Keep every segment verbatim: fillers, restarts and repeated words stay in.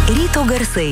Ryto garsai.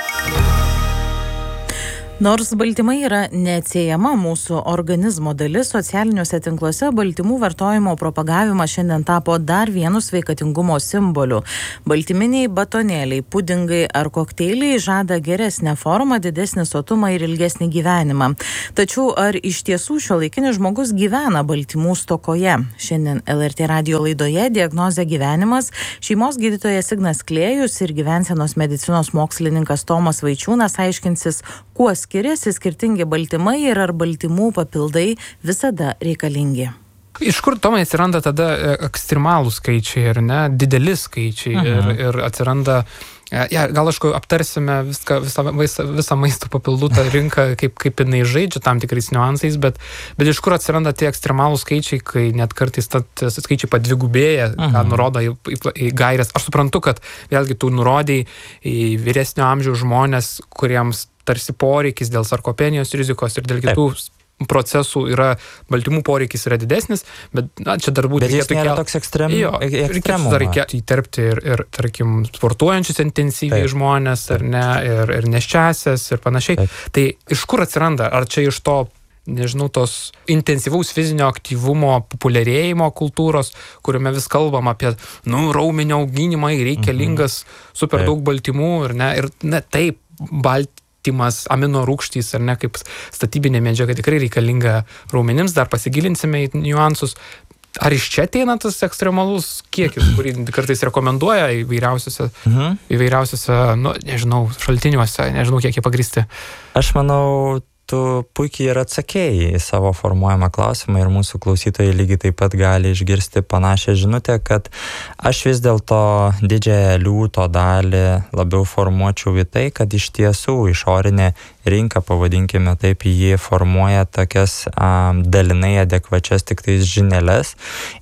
Nors baltymai yra neatsiejama mūsų organizmo dalis, socialiniuose tinkluose baltymų vartojimo propagavimas šiandien tapo dar vienu sveikatingumo simboliu. Baltyminiai batonėliai, pudingai ar kokteiliai žada geresnę formą, didesnį sotumą ir ilgesnį gyvenimą. Tačiau ar iš tiesų šiuolaikinis žmogus gyvena baltymų stokoje? Šiandien L R T radijo laidoje Diagnozė gyvenimas šeimos gydytojas Ignas Klėjus ir gyvensenos medicinos mokslininkas Tomas Vaičiūnas aiškinsis, kuo skiriasi skirtingi baltymai ir ar baltymų papildai visada reikalingi. Iš kur, Tomai, atsiranda tada ekstremalų skaičiai ir ne, dideli skaičiai ir, ir atsiranda, ja, gal aišku aptarsime viską, visą, visą, visą maisto papildų tą rinką, kaip, kaip jinai žaidžia tam tikrais niuansais, bet, bet iš kur atsiranda tie ekstremalų skaičiai, kai net kartais tad skaičiai padvigubėja, ką nurodo į, į, į gairės. Aš suprantu, kad vėlgi tu nurodai į vyresnio amžiaus žmonės, kuriems tarsi poreikis dėl sarkopenijos rizikos ir dėl kitų Taip. procesų yra, baltymų poreikis yra didesnis, bet na, čia dar būtų... Bet jis nėra toks ekstrem, jo, ekstremų. Dar reikėtų įterpti ir, ir, tarkim, sportuojančius intensyviai Taip. žmonės, ar ne, ir, ir neščiasias ir panašiai. Taip. Tai iš kur atsiranda? Ar čia iš to, nežinau, tos intensyvaus fizinio aktyvumo populiarėjimo kultūros, kuriame vis kalbam apie, nu, raumenio auginimą, reikalingas mhm. super daug baltymų, ir ne, ir ne, taip, baltymų. Timas, amino rūgštys, ar ne, kaip statybinė medžiaga tikrai reikalinga raumenims, dar pasigilinsime į niuansus. Ar iš čia ateina tas ekstremalus kiekis, kurį kartais rekomenduoja įvairiausiuose, mhm. įvairiausiuose, nu, nežinau, šaltiniuose, nežinau, kiek jie pagrįsti? Aš manau, tu puikiai ir atsakėjai į savo formuojamą klausimą ir mūsų klausytojai lygiai taip pat gali išgirsti panašią žinutę, kad aš vis dėlto didžiąją liūto dalį labiau formuočiau į tai, kad iš tiesų išorinė rinka, pavadinkime taip, jį formuoja tokias um, dalinai adekvačias tik tais žinelės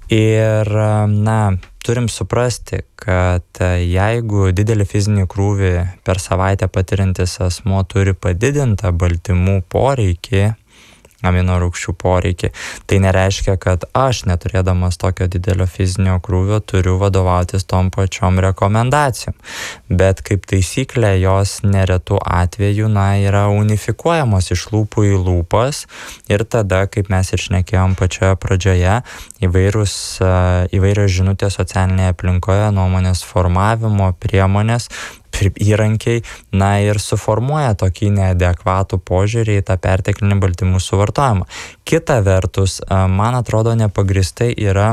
ir, um, na, turim suprasti, kad jeigu didelį fizinį krūvį per savaitę patiriantis asmuo turi padidintą baltymų poreikį, amino rūgščių poreikį, tai nereiškia, kad aš neturėdamas tokio didelio fizinio krūvio turiu vadovautis tom pačiom rekomendacijom. Bet kaip taisyklė, jos neretų atveju, na, yra unifikuojamos iš lūpų į lūpas ir tada, kaip mes ir šnekėjom pačioje pradžioje, įvairūs, įvairios žinutės socialinėje aplinkoje, nuomonės formavimo priemonės, įrankiai, na ir suformuoja tokį neadekvatų požiūrį į tą perteklinį baltymų suvartojimą. Kita vertus, man atrodo, nepagristai yra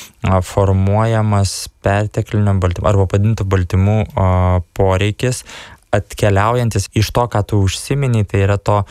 formuojamas perteklinio baltymų arba padidintų baltymų poreikis, atkeliaujantis iš to, ką tu užsiminiai, tai yra to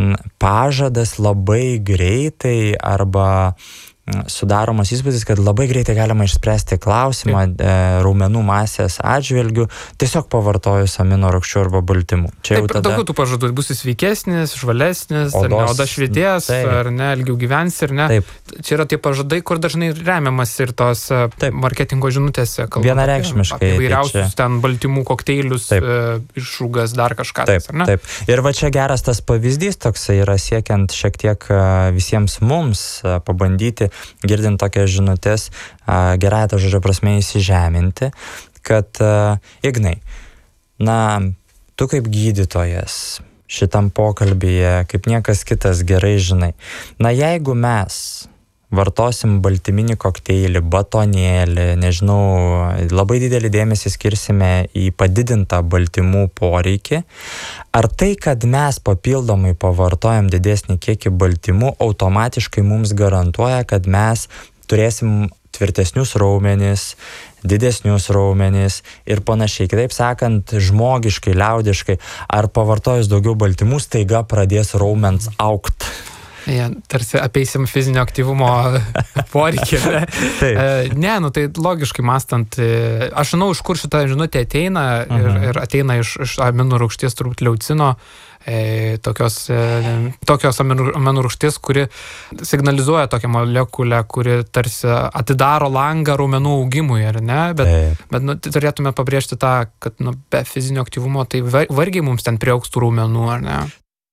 pažadas labai greitai arba sudaromas įspūdis, kad labai greitai galima išspręsti klausimą e, raumenų masės atžvilgių, tiesiog pavartojus amino rūgščių arba baltymų. Čia taip, jau tada... daugiau tų pažadų, būsi sveikesnis, žvalesnis, odos, ar ne, oda švities, taip. Ar ne, ilgiau gyvensi, ar ne. Taip. Čia yra tie pažadai, kur dažnai remiamas ir tos taip. marketingo žinutėse. Vienareikšmiškai. Apie įvairiausius čia... ten baltymų kokteilius, e, išrūgas, dar kažką. Taip, ar ne? Taip. Ir va čia geras tas pavyzdys toksai yra siekiant šiek tiek visiems mums pabandyti girdint tokias žinutės, gerąją to žodžio prasme įsižeminti, kad Ignai, na, tu kaip gydytojas šitam pokalbyje, kaip niekas kitas gerai žinai, na, jeigu mes vartosim baltyminį kokteilį, batonėlį, nežinau, labai didelį dėmesį skirsime į padidintą baltymų poreikį, ar tai, kad mes papildomai pavartojam didesnį kiekį baltymų, automatiškai mums garantuoja, kad mes turėsim tvirtesnius raumenis, didesnius raumenis ir panašiai. Kitaip sakant, žmogiškai, liaudiškai, ar pavartojus daugiau baltymų, staiga pradės raumens augt. Ja, tarsi apeisim fizinio aktyvumo poreikį. Ne? ne, nu tai logiškai mąstant, aš žinau, iš kur šita žinutė ateina ir, uh-huh. ir ateina iš, iš amino rūgšties, turbūt leucino, e, tokios, e, tokios amino rūgšties, kuri signalizuoja tokią molekulę, kuri tarsi atidaro langą raumenų augimui, ar ne? Bet, bet nu, turėtume pabrėžti tą, kad nu, be fizinio aktyvumo tai vargiai mums ten priaugs tų raumenų, ar ne?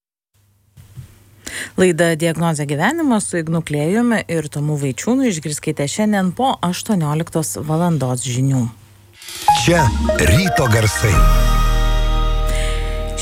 Laida Diagnozė gyvenimas su Ignu Klėjumi ir Tomu Vaičiūnu išgirskite šiandien po aštuonioliktos valandos žinių. Čia ryto garsai.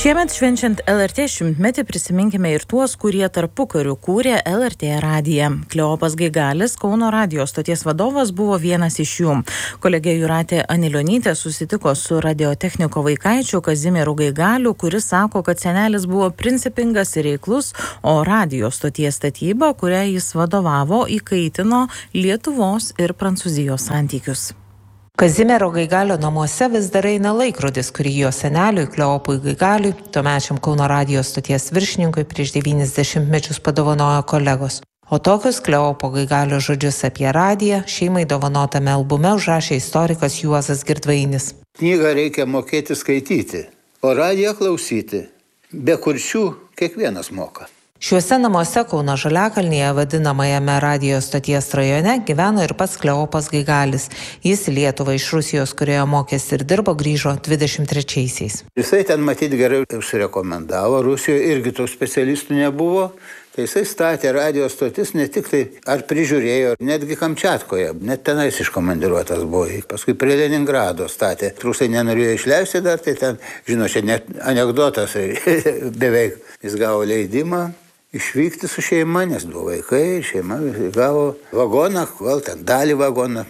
Šiemet švenčiant L R T šimtmetį prisiminkime ir tuos, kurie tarpukariu kūrė L R T radiją. Kleopas Gaigalis, Kauno radijo stoties vadovas, buvo vienas iš jų. Kolegė Jūratė Anilionytė susitiko su radiotechniko vaikaičiu Kazimieru Gaigaliu, kuris sako, kad senelis buvo principingas ir reiklus, o radijo stoties statyba, kurią jis vadovavo, įkaitino Lietuvos ir Prancūzijos santykius. Kazimiero Gaigalio namuose vis dar eina laikrodis, kurį jo seneliui Kleopui Gaigaliui, tuomečiam Kauno radijo stoties viršininkui, prieš devyniasdešimt mečius padovanojo kolegos. O tokius Kleopo Gaigalio žodžius apie radiją šeimai dovanotame albume užrašė istorikas Juozas Girdvainis. Knygą reikia mokėti skaityti, o radiją klausyti. Be kurčių kiekvienas moka. Šiuose namuose Kauno Žaliakalnyje vadinamajame radijo stoties rajone gyveno ir pats Kleopas Gaigalis. Jis į Lietuvą iš Rusijos, kurioje mokėsi ir dirbo, grįžo dvidešimt trečiaisiais. Jisai ten matyti gerai užsirekomendavo, Rusijoje irgi tų specialistų nebuvo. Tai jisai statė radijo stotis ne tik tai ar prižiūrėjo, netgi Kamčiatkoje, net tenais iškomandiruotas buvo. Paskui prie Leningrado statė. Rusai nenorėjo išleisti dar, tai ten, žinau, čia net anekdotas beveik. Jis gavo leidimą išvykti su šeima, nes buvo vaikai, šeima gavo vagoną, gal ten dalį vagoną,